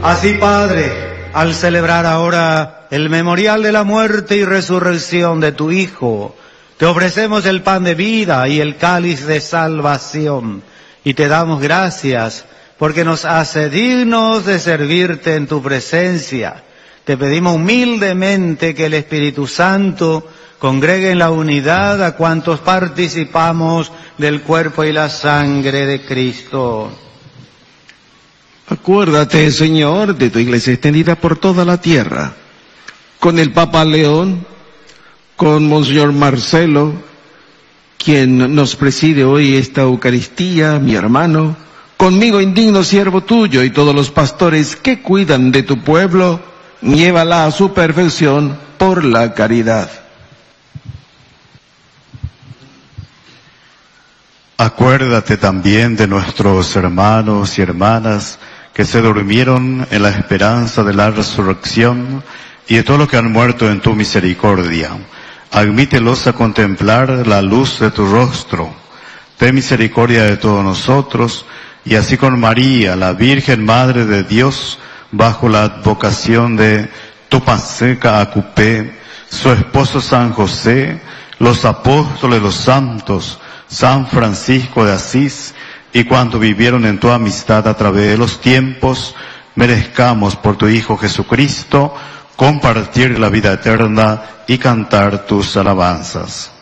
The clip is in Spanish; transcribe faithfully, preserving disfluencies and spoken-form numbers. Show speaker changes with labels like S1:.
S1: Así, Padre, al celebrar ahora el memorial de la muerte y resurrección de tu Hijo, te ofrecemos el pan de vida y el cáliz de salvación, y te damos gracias porque nos hace dignos de servirte en tu presencia. Te pedimos humildemente que el Espíritu Santo congregue en la unidad a cuantos participamos del cuerpo y la sangre de Cristo.
S2: Acuérdate, Señor, de tu iglesia extendida por toda la tierra, con el Papa León, con Monseñor Marcelo, quien nos preside hoy esta Eucaristía, mi hermano, conmigo indigno siervo tuyo y todos los pastores que cuidan de tu pueblo, llévala a su perfección por la caridad.
S3: Acuérdate también de nuestros hermanos y hermanas que se durmieron en la esperanza de la resurrección y de todos los que han muerto en tu misericordia. Admítelos a contemplar la luz de tu rostro. Ten misericordia de todos nosotros, y así con María, la Virgen Madre de Dios, bajo la advocación de Tupaseca Acupé, su esposo San José, los apóstoles, los santos, San Francisco de Asís, y cuanto vivieron en tu amistad a través de los tiempos, merezcamos por tu Hijo Jesucristo compartir la vida eterna y cantar tus alabanzas.